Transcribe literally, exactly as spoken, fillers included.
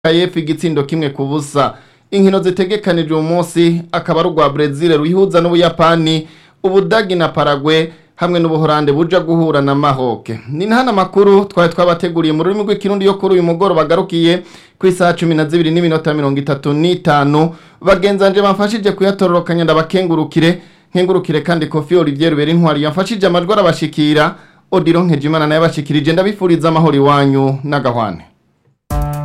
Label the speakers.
Speaker 1: F igitsindo kimwe ku busa. Inkino zitegekanijwe uyu munsi akaba ari urwa Brazil ruyihuza n'Ubuyapani, Ubudagi na Paraguay hamwe n'Ubuholande buja guhura na Maroc. Ni ntana makuru twari twabateguriye mu rurimi rw'ikirundi yo kuri uyu mugoro bagarukiye ku isaha cumi na zibiri n'iminota mirongo itatu n'itanu. Bagenzanje bamfashije kuyatororokanya ndabakengurukire, nkengurukire kandi Kofi Olivier Rubera intwari yamfashije amajwi arabashikira. Odilon Nkejimana naye abashikirije ndabifuriza amahoro iwanyu n'agahwane.